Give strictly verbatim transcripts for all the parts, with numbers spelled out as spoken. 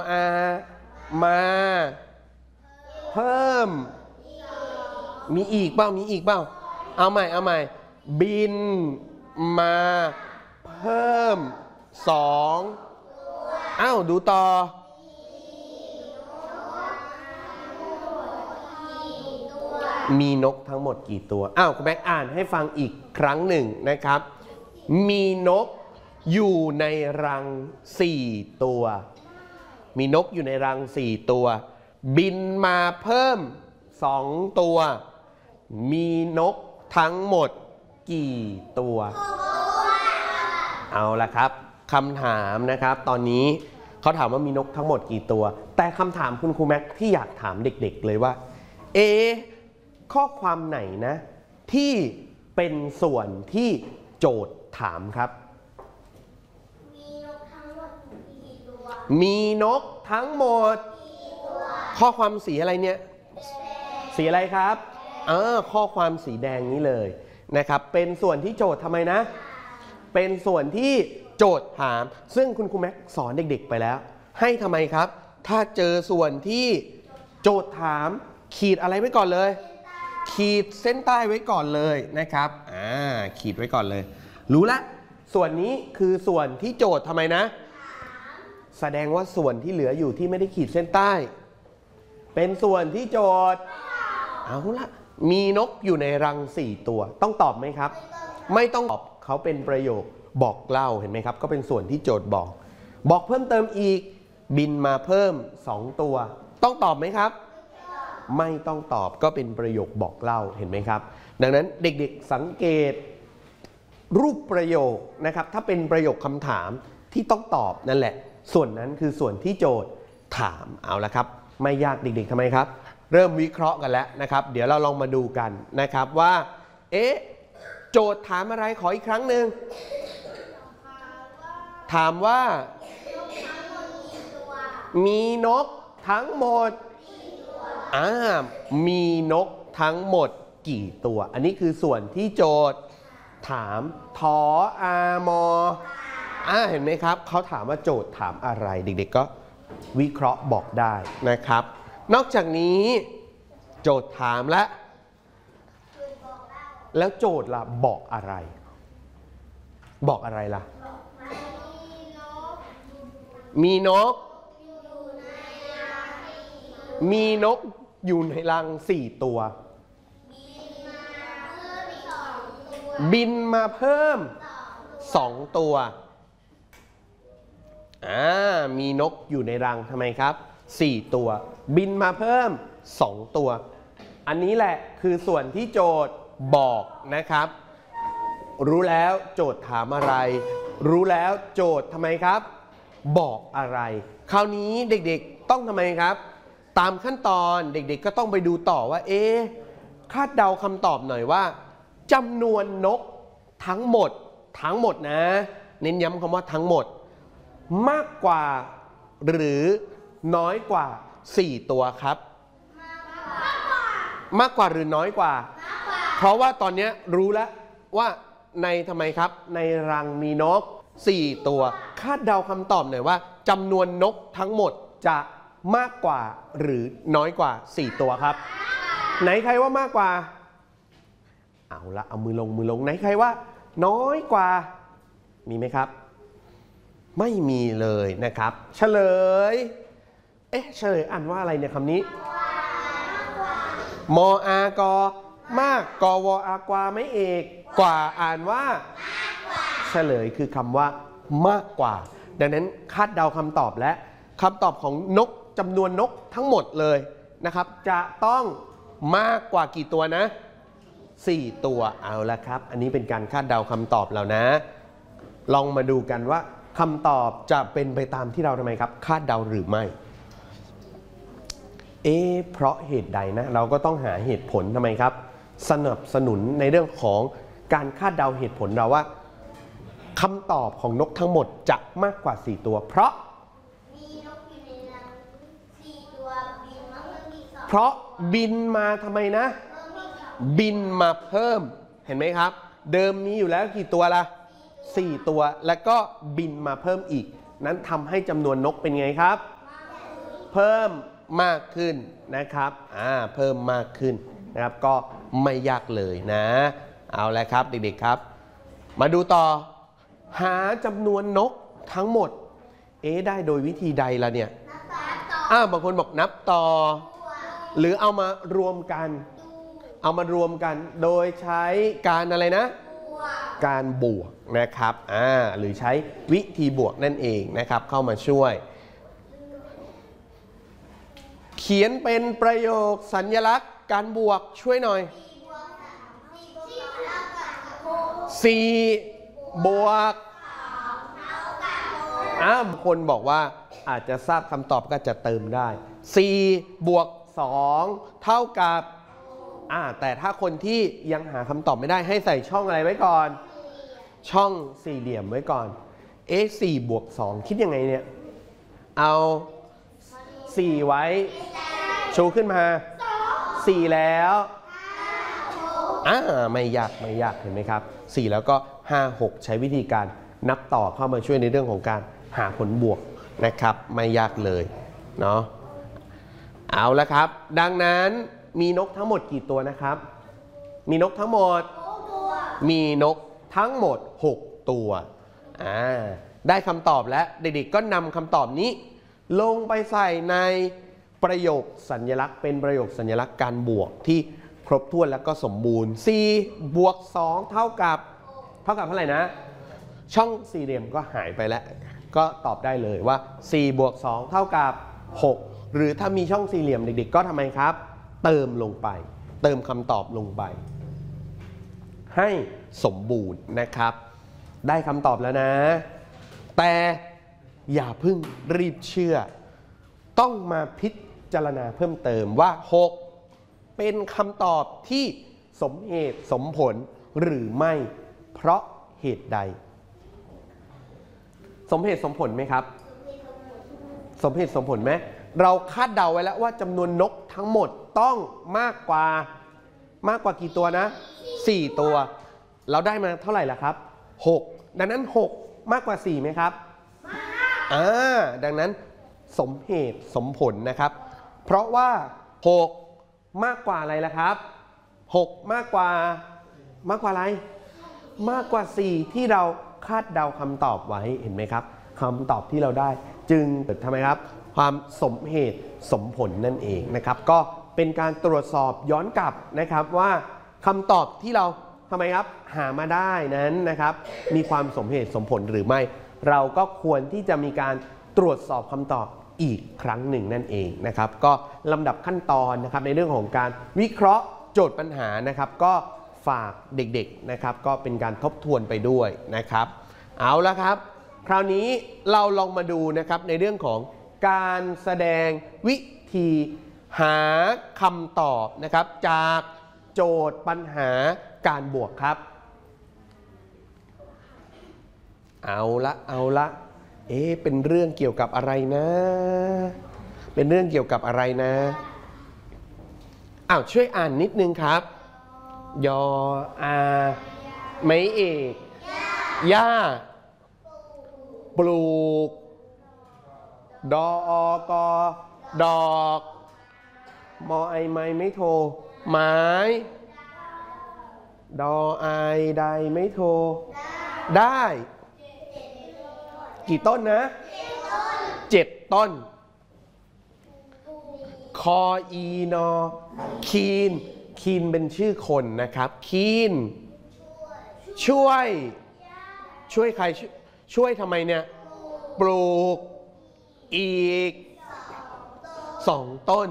อามาเพิ่มมีอีกเปล่ามีอีกเปล่าเอาใหม่เอาใหม่บินมาเพิ่มสองอ้าวดูต่อมีนกทั้งหมดกี่ตัวอ้าวคุณแม็กอ่านให้ฟังอีกครั้งหนึ่งนะครับมีนกอยู่ในรังสี่ตัวมีนกอยู่ในรังสี่ตัวบินมาเพิ่มสองตัวมีนกทั้งหมดกี่ตัวเอาละครับคำถามนะครับตอนนี้เขาถามว่ามีนกทั้งหมดกี่ตัวแต่คำถามคุณครูแม็กที่อยากถามเด็กๆเลยว่าเอข้อความไหนนะที่เป็นส่วนที่โจทย์ถามครับมีนกทั้งหมดกี่ตัวมีนกทั้งหมดกี่ตัวข้อความสีอะไรเนี่ยสีอะไรครับเออข้อความสีแดงนี้เลยนะครับเป็นส่วนที่โจทย์ทำไมนะเป็นส่วนที่โจทย์ถามซึ่งคุณครูแม็กสอนเด็กๆไปแล้วให้ทำไมครับถ้าเจอส่วนที่โจทย์ถามขีดอะไรไว้ก่อนเลยขีดเส้นใต้ไว้ก่อนเลยนะครับอ่าขีดไว้ก่อนเลยรู้ละส่วนนี้คือส่วนที่โจทย์ทำไมนะแสดงว่าส่วนที่เหลืออยู่ที่ไม่ได้ขีดเส้นใต้เป็นส่วนที่โจทย์เอาละมีนกอยู่ในรังสี่ตัวต้องตอบไหมครับไม่ต้องตอบเขาเป็นประโยคบอกเล่าเห็นไหมครับก็เป็นส่วนที่โจทย์บอกบอกเพิ่มเติมอีกบินมาเพิ่มสองตัวต้องตอบไหมครับไม่ต้องตอบก็เป็นประโยคบอกเล่าเห็นไหมครับดังนั้นเด็กๆสังเกตรูปประโยคนะครับถ้าเป็นประโยคคำถามที่ต้องตอบนั่นแหละส่วนนั้นคือส่วนที่โจทย์ถามเอาละครับไม่ยากเด็กๆทำไมครับเริ่มวิเคราะห์กันแล้วนะครับเดี๋ยวเราลองมาดูกันนะครับว่าเอ๊ะโจทย์ถามอะไรขออีกครั้งหนึ่งถามว่ามีนกทั้งหมดอ่ามีนกทั้งหมดกี่ตัวอันนี้คือส่วนที่โจทย์ถามทออามออ่าเห็นไหมครับเขาถามว่าโจทย์ถามอะไรเด็กๆก็วิเคราะห์บอกได้นะครับนอกจากนี้โจทย์ถามแล้วแล้วโจทย์ล่ะบอกอะไรบอกอะไรล่ะมีนกมีนกอยู่ในรังสี่ตัวบินมาเพิ่มสองตัวอ่ามีนกอยู่ในรังทำไมครับสี่ตัวบินมาเพิ่มสองตัวอันนี้แหละคือส่วนที่โจทย์บอกนะครับรู้แล้วโจทย์ถามอะไรรู้แล้วโจทย์ทำไมครับบอกอะไรคราวนี้เด็กๆต้องทำไมครับตามขั้นตอนเด็กๆก็ต้องไปดูต่อว่าเอ๊ะคาดเดาคำตอบหน่อยว่าจำนวนนกทั้งหมดทั้งหมดนะเน้นย้ำคำว่าทั้งหมดมากกว่าหรือน้อยกว่าสี่ตัวครับมากกว่าหรือน้อยกว่าเพราะว่าตอนนี้รู้แล้วว่าในทำไมครับในรังมีนกสี่ตัวคาดเดาคำตอบหน่อยว่าจำนวนนกทั้งหมดจะมากกว่าหรือน้อยกว่าสี่ตัวครับไหนใครว่ามากกว่าเอาละเอามือลงมือลงไหนใครว่าน้อยกว่ามีไหมครับไม่มีเลยนะครับเฉลยเอ๊ะเฉลยอ่านว่าอะไรเนี่ยคำนี้มออากอมากกวอากวาไม่เอกกว่าอ่านว่าเฉลยคือคำว่ามากกว่าดังนั้นคาดเดาคำตอบและคำตอบของนกจำนวนนกทั้งหมดเลยนะครับจะต้องมากกว่ากี่ตัวนะสี่ตัวเอาละครับอันนี้เป็นการคาดเดาคำตอบเรานะลองมาดูกันว่าคำตอบจะเป็นไปตามที่เราทำไมครับคาดเดาหรือไม่เอ๊ะเพราะเหตุใดนะเราก็ต้องหาเหตุผลทำไมครับสนับสนุนในเรื่องของการคาดเดาเหตุผลเราว่าคำตอบของนกทั้งหมดจะมากกว่าสี่ตัวเพราะมีนกอยู่ในรังสี่ตัวบินมาเพิ่มอีกสองเพราะบินมาทำไมนะบินมาเพิ่มเห็นไหมครับเดิมมีอยู่แล้วกี่ตัวละสี่ตัวแล้วก็บินมาเพิ่มอีกนั้นทำให้จำนวนนกเป็นไงครับเพิ่มมากขึ้นนะครับอ่าเพิ่มมากขึ้นนะครับก็ไม่ยากเลยนะเอาละครับเด็กๆครับมาดูต่อหาจำนวนนกทั้งหมดเอ๊ะได้โดยวิธีใดล่ะเนี่ยอ้าวบางคนบอกนับต่อหรือเอามารวมกันเอามารวมกันโดยใช้การอะไรนะการบวกนะครับอ่าหรือใช้วิธีบวกนั่นเองนะครับเข้ามาช่วยเขียนเป็นประโยคสัญลักษณ์การบวกช่วยหน่อยสี่บวกอ้าวคนบอกว่าอาจจะทราบคำตอบก็จะเติมได้สี่บวกสองเท่ากับอ่าแต่ถ้าคนที่ยังหาคำตอบไม่ได้ให้ใส่ช่องอะไรไว้ก่อนช่องสี่เหลี่ยมไว้ก่อนเอ๊ะสี่บวกสองคิดยังไงเนี่ยเอาสี่ไว้ชูขึ้นมาสี่แล้วอ่าไม่ยากไม่ยากเห็นไหมครับสี่แล้วก็ห้า หกใช้วิธีการนับต่อเข้ามาช่วยในเรื่องของการหาผลบวกนะครับไม่ยากเลยเนาะเอาละครับดังนั้นมีนกทั้งหมดกี่ตัวนะครับมีนกทั้งหมดมีนกทั้งหมดหกตัวอ่าได้คำตอบแล้วเด็กๆก็นำคำตอบนี้ลงไปใส่ในประโยคสัญลักษณ์เป็นประโยคสัญลักษณ์การบวกที่ครบถ้วนแล้วก็สมบูรณ์สี่บวกสองเท่ากับเท่ากับเท่าไหร่นะช่องสี่เหลี่ยมก็หายไปแล้วก็ตอบได้เลยว่าสี่บวกสองเท่ากับหกหรือถ้ามีช่องสี่เหลี่ยมเด็กๆก็ทำไมครับเติมลงไปเติมคำตอบลงไปให้สมบูรณ์นะครับได้คำตอบแล้วนะแต่อย่าเพิ่งรีบเชื่อต้องมาพิจารณาเพิ่มเติมว่าหกเป็นคำตอบที่สมเหตุสมผลหรือไม่เพราะเหตุใดสมเหตุสมผลไหมครับสมเหตุสมผลไหมเราคาดเดาไว้แล้วว่าจำนวนนกทั้งหมดต้องมากกว่ามากกว่ากี่ตัวนะสี่ตัวเราได้มาเท่าไหร่ล่ะครับหกดังนั้นหกมากกว่าสี่ไหมครับอ่าดังนั้นสมเหตุสมผลนะครับเพราะว่าหกมากกว่าอะไรล่ะครับหกมากกว่ามากกว่าอะไรมากกว่าสี่ที่เราคาดเดาคำตอบไว้เห็นไหมครับคำตอบที่เราได้จึงเกิดทำไมครับความสมเหตุสมผลนั่นเองนะครับก็เป็นการตรวจสอบย้อนกลับนะครับว่าคำตอบที่เราทำไมครับหามาได้นั้นนะครับมีความสมเหตุสมผลหรือไม่เราก็ควรที่จะมีการตรวจสอบคำตอบอีกครั้งหนึ่งนั่นเองนะครับก็ลำดับขั้นตอนนะครับในเรื่องของการวิเคราะห์โจทย์ปัญหานะครับก็ฝากเด็กๆนะครับก็เป็นการทบทวนไปด้วยนะครับเอาละครับคราวนี้เราลองมาดูนะครับในเรื่องของการแสดงวิธีหาคำตอบนะครับจากโจทย์ปัญหาการบวกครับเอาละเอาละเอ๊ะเป็นเรื่องเกี่ยวกับอะไรนะเป็นเรื่องเกี่ยวกับอะไรนะอ้าวช่วยอ่านนิดนึงครับยออาไม้เอกหญ้าปลูกดออกอดอกมอไอไม้ไม่โทไม้ดอไอใดไม่โทได้กี่ต้นนะเจ็ดต้นคออีนอคีนคีนเป็นชื่อคนนะครับคีนช่วยช่วยใครช่วยทำไมเนี่ยปลูกอีกสองต้น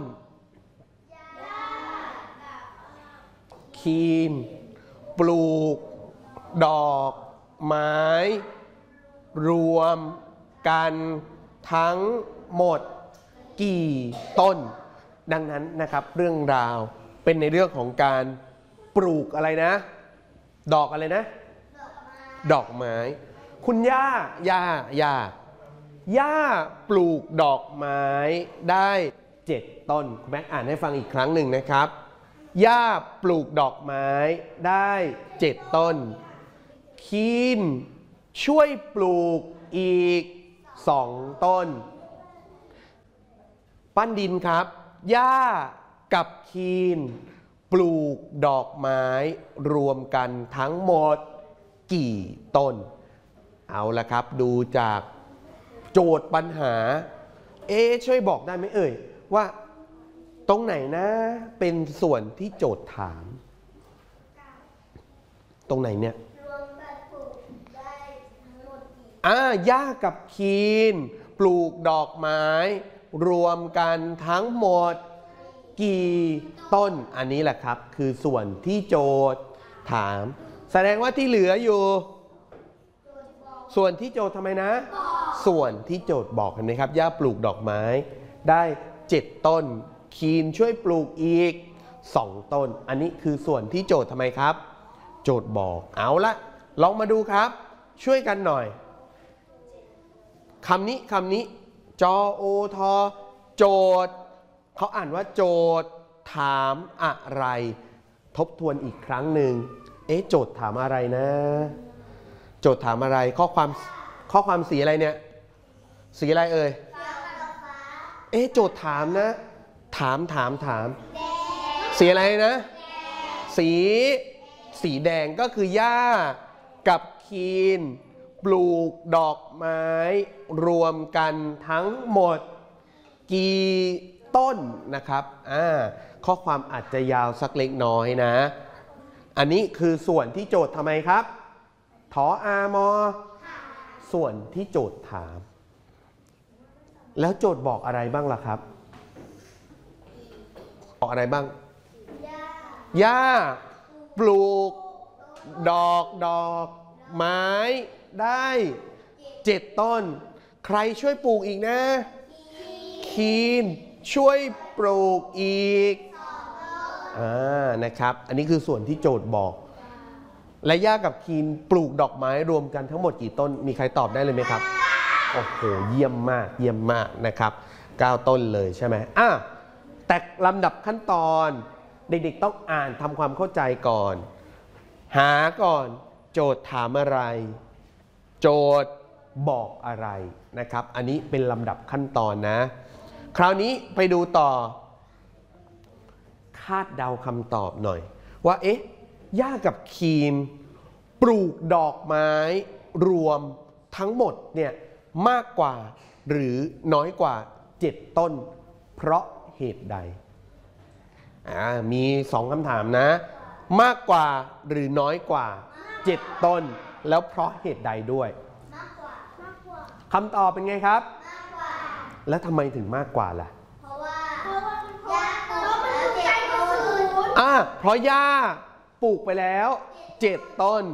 คีนปลูกดอกไม้รวมกันทั้งหมดกี่ต้นดังนั้นนะครับเรื่องราวเป็นในเรื่องของการปลูกอะไรนะดอกอะไรนะดอกไม้คุณย่าย่าย่าย่าปลูกดอกไม้ได้เจ็ดต้นคุณแม็กอ่านให้ฟังอีกครั้งหนึ่งนะครับย่าปลูกดอกไม้ได้เจ็ดต้นคีนช่วยปลูกอีกสองต้นปปั้นดินครับย่ากับคีนปลูกดอกไม้รวมกันทั้งหมดกี่ต้นเอาละครับดูจากโจทย์ปัญหาเอ๊ช่วยบอกได้ไหมเอ่ยว่าตรงไหนนะเป็นส่วนที่โจทย์ถามตรงไหนเนี่ยรวมกันปลูกได้ทั้งหมดกี่อ่าย่ากับคีนปลูกดอกไม้รวมกันทั้งหมดกี่ต้นอันนี้แหละครับคือส่วนที่โจทย์ถามแสดงว่าที่เหลืออยู่ส่วนที่โจทย์ทำไมนะส่วนที่โจทย์บอกเห็นไหมครับย่าปลูกดอกไม้ได้เจ็ดต้นคีนช่วยปลูกอีกสองต้นอันนี้คือส่วนที่โจทย์ทำไมครับโจทย์บอกเอาละลองมาดูครับช่วยกันหน่อยคำนี้คำนี้จอโอทอโจทย์เขาอ่านว่าโจทย์ถามอะไรทบทวนอีกครั้งหนึ่งเอ๊ะโจทย์ถามอะไรนะโจทย์ถามอะไรข้อความข้อความสีอะไรเนี่ยสีอะไรเอ่ยเอ๊ะโจทย์ถามนะถามถามถามสีอะไรนะสีสีแดงก็คือย่ากับคีนปลูกดอกไม้รวมกันทั้งหมดกี่ต้นนะครับอ่าข้อความอาจจะยาวสักเล็กน้อยนะอันนี้คือส่วนที่โจทย์ทำไมครับถออามอส่วนที่โจทย์ถามแล้วโจทย์บอกอะไรบ้างล่ะครับบอกอะไรบ้างหญ้าปลูกดอกดอกไม้ได้เจ็ดต้นใครช่วยปลูกอีกนะคีนช่วยปลูกอีกอ่านะครับอันนี้คือส่วนที่โจทย์บอกและย่ากับคีนปลูกดอกไม้รวมกันทั้งหมดกี่ต้นมีใครตอบได้เลยไหมครับโอ้โหเยี่ยมมากเยี่ยมมากนะครับเก้าต้นเลยใช่ไหมอ่ะแต่ลำดับขั้นตอนเด็กๆต้องอ่านทำความเข้าใจก่อนหาก่อนโจทย์ถามอะไรโจทย์บอกอะไรนะครับอันนี้เป็นลำดับขั้นตอนนะคราวนี้ไปดูต่อคาดเดาคำตอบหน่อยว่าเอ๊ะย่ากับคีนปลูกดอกไม้รวมทั้งหมดเนี่ยมากกว่าหรือน้อยกว่าเจ็ดต้นเพราะเหตุใดอ่ามีสองคำถามนะมากกว่าหรือน้อยกว่าเจ็ดต้นแล้วเพราะเหตุใดด้วยคำตอบเป็นไงครับแล้วทำไมถึงมากกว่าล่ะเพราะว่าย่าปลูกแล้วเจ็ดต้นอ่าเพราะย่าปลูกไปแล้วเจ็ดต้น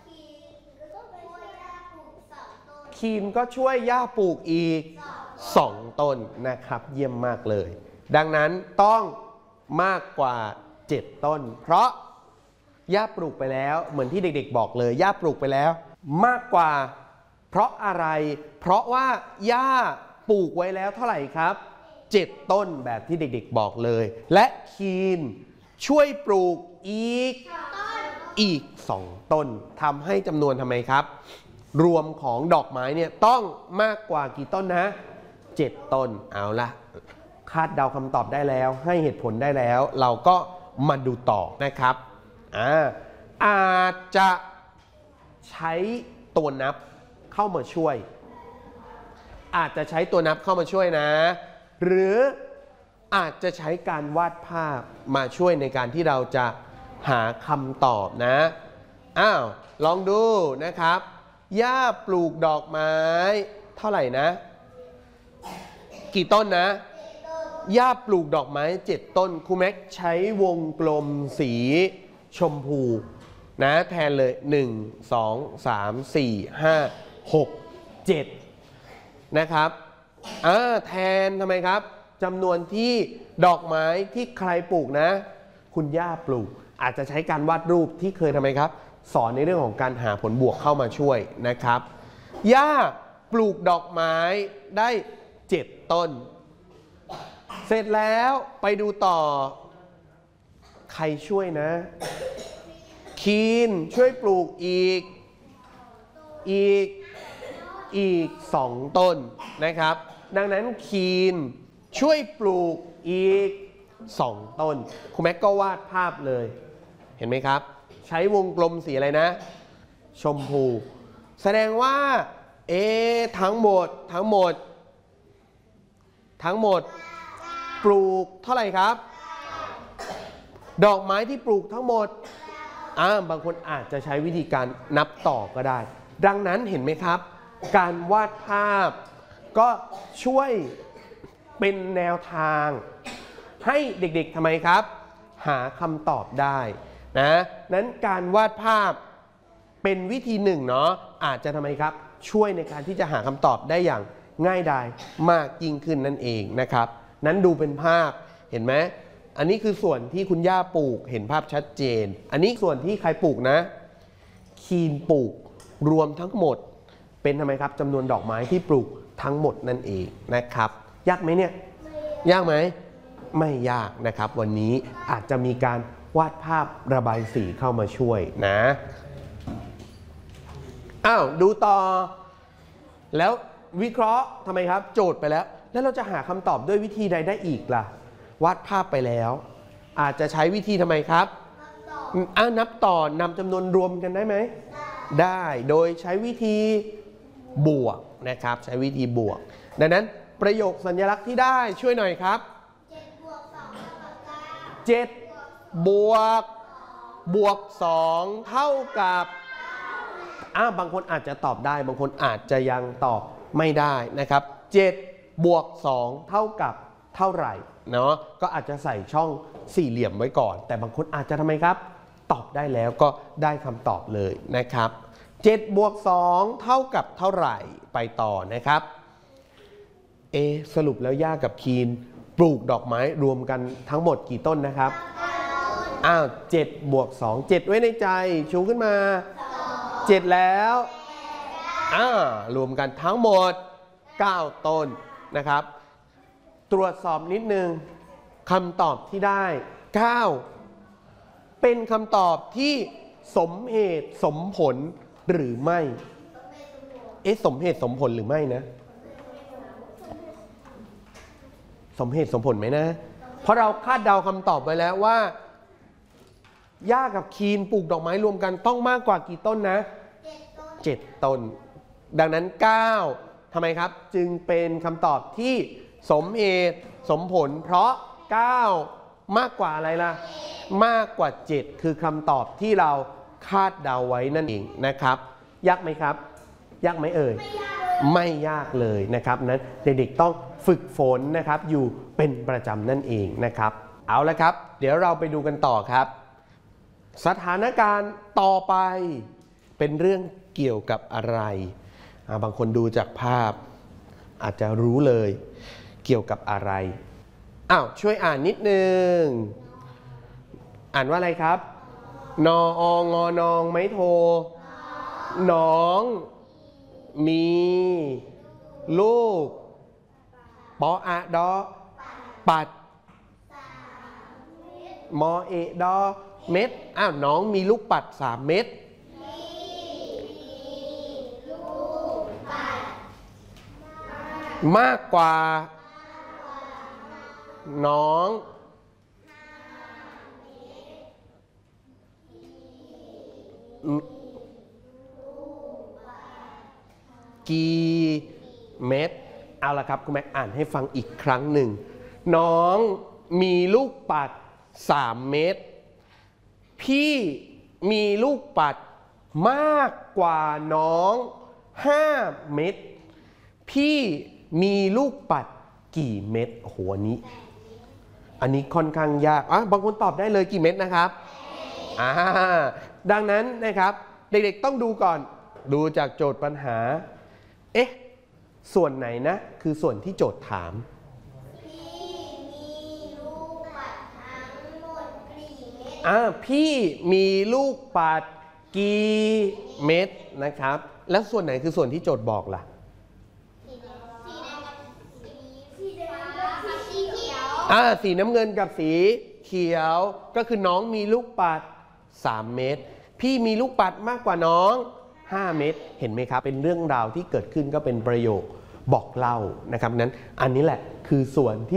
คีนก็ช่วยย่าปลูกอีกสองต้นนะครับเยี่ยมมากเลยดังนั้นต้องมากกว่าเจ็ดต้นเพราะย่าปลูกไปแล้วเหมือนที่เด็กๆบอกเลยย่าปลูกไปแล้วมากกว่าเพราะอะไรเพราะว่าย่าปลูกไว้แล้วเท่าไหร่ครับเจ็ดต้นแบบที่เด็กๆบอกเลยและคีนช่วยปลูกอีกอีกสองต้นทำให้จำนวนทำไมครับรวมของดอกไม้เนี่ยต้องมากกว่ากี่ต้นนะเจ็ดต้นเอาละคาดเดาคำตอบได้แล้วให้เหตุผลได้แล้วเราก็มาดูต่อนะครับอ่าอาจจะใช้ตัวนับเข้ามาช่วยอาจจะใช้ตัวนับเข้ามาช่วยนะหรืออาจจะใช้การวาดภาพมาช่วยในการที่เราจะหาคำตอบนะอ้าวลองดูนะครับย่าปลูกดอกไม้เท่าไหร่นะกี่ต้นนะย่าปลูกดอกไม้เจ็ดต้นครูแม็กใช้วงกลมสีชมพูนะแทนเลยหนึ่ง สอง สาม สี่ ห้า หก เจ็ดนะครับอ่าแทนทำไมครับจำนวนที่ดอกไม้ที่ใครปลูกนะคุณย่าปลูกอาจจะใช้การวาดรูปที่เคยทำไมครับสอนในเรื่องของการหาผลบวกเข้ามาช่วยนะครับย่าปลูกดอกไม้ได้เจ็ดต้นเสร็จแล้วไปดูต่อใครช่วยนะคีนช่วยปลูกอีกอีกอีกสองต้นนะครับดังนั้นคีนช่วยปลูกอีกสองต้นครูแม็กก็วาดภาพเลยเห็นไหมครับใช้วงกลมสีอะไรนะชมพูแสดงว่าเอทั้งหมดทั้งหมดทั้งหมดปลูกเท่าไหร่ครับดอกไม้ที่ปลูกทั้งหมดอ่าบางคนอาจจะใช้วิธีการนับต่อก็ได้ดังนั้นเห็นไหมครับการวาดภาพก็ช่วยเป็นแนวทางให้เด็กๆทำไมครับหาคำตอบได้นะนั้นการวาดภาพเป็นวิธีหนึ่งเนาะอาจจะทำไมครับช่วยในการที่จะหาคำตอบได้อย่างง่ายดายมากยิ่งขึ้นนั่นเองนะครับนั้นดูเป็นภาพเห็นไหมอันนี้คือส่วนที่คุณย่าปลูกเห็นภาพชัดเจนอันนี้ส่วนที่ใครปลูกนะคีนปลูกรวมทั้งหมดเป็นทำไมครับจำนวนดอกไม้ที่ปลูกทั้งหมดนั่นเองนะครับยากไหมเนี่ยยากไหมไม่ยากนะครับวันนี้อาจจะมีการวาดภาพระบายสีเข้ามาช่วยนะอ้าวดูต่อแล้ววิเคราะห์ทำไมครับโจทย์ไปแล้วแล้วเราจะหาคำตอบด้วยวิธีใดได้อีกล่ะวาดภาพไปแล้วอาจจะใช้วิธีทำไมครับอ้าวนับต่อนำจำนวนรวมกันได้ไหมได้โดยใช้วิธีบวกนะครับใช้วิธีบวกดังนั้นประโยคสัญลักษณ์ที่ได้ช่วยหน่อยครับเจ็ดบวกบวกสองเท่ากับอ้าวบางคนอาจจะตอบได้บางคนอาจจะยังตอบไม่ได้นะครับเจ็ดบวกสองเท่ากับเท่าไหร่เนาะก็อาจจะใส่ช่องสี่เหลี่ยมไว้ก่อนแต่บางคนอาจจะทำไมครับตอบได้แล้วก็ได้คำตอบเลยนะครับเจ็ดบวกสองเท่ากับเท่าไหร่ไปต่อนะครับเอสรุปแล้วย่ากับคีนปลูกดอกไม้รวมกันทั้งหมดกี่ต้นนะครับอ้าวเจ็ดบวกสองเจ็ดไว้ในใจชูขึ้นมาเจ็ดแล้วอ่ารวมกันทั้งหมดเก้าต้นนะครับตรวจสอบนิดนึงคำตอบที่ได้เก้าเป็นคำตอบที่สมเหตุสมผลหรือไม่เอ๊ะสมเหตุสมผลหรือไม่นะสมเหตุสมผลไหมนะเพราะเราคาดเดาคำตอบไปแล้วว่าย่ากับคีนปลูกดอกไม้รวมกันต้องมากกว่ากี่ต้นนะเจ็ดต้นดังนั้นเก้าทำไมครับจึงเป็นคำตอบที่สมเหตุสมผลเพราะเก้ามากกว่าอะไรล่ะมากกว่าเจ็ดคือคำตอบที่เราคาดเดาไว้นั่นเองนะครับยากไหมครับยากไหมเอ่ยไม่ยากเลยนะครับนั้นเด็กๆต้องฝึกฝนนะครับอยู่เป็นประจำนั่นเองนะครับเอาละครับเดี๋ยวเราไปดูกันต่อครับสถานการณ์ต่อไปเป็นเรื่องเกี่ยวกับอะไรบางคนดูจากภาพอาจจะรู้เลยเกี่ยวกับอะไรอ้าวช่วยอ่านนิดนึงอ่านว่าอะไรครับนอองอนองไม้โทน้องมีลูกปออะดอปัดมอเอดอเม็ดอ้าวน้องมีลูกปัดสามเม็ดมากกว่าน้องกี่เม็ดเอาละครับคุณแม็กอ่านให้ฟังอีกครั้งหนึ่งน้องมีลูกปัดสามเม็ดพี่มีลูกปัดมากกว่าน้องห้าเม็ดพี่มีลูกปัดกี่เม็ดโอ้โหอันนี้อันนี้ค่อนข้างยากอ่ะบางคนตอบได้เลยกี่เม็ดนะครับอ่าดังนั้นนะครับเด็กๆต้องดูก่อนดูจากโจทย์ปัญหาเอ๊ะส่วนไหนนะคือส่วนที่โจทย์ถามพี่มีลูกปัดทั้งหมดกี่เม็ดอ่าพี่มีลูกปัดกี่เม็ดนะครับแล้วส่วนไหนคือส่วนที่โจทย์บอกล่ะอ่าสีน้ำเงินกับสีเขียวก็คือน้องมีลูกปัดสามเม็ดพี่มีลูกปัดมากกว่าน้องห้าเม็ดเห็นไหมครับเป็นเรื่องราวที่เกิดขึ้นก็เป็นประโยคบอกเล่านะครับนั้นอันนี้แหละคือส่วนที่